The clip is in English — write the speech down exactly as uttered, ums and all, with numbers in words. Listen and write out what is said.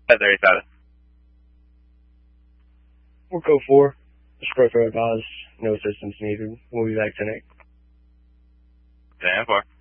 ten thirty-seven. We'll go four. Square throw advised. No assistance needed. We'll be back tonight. ten four.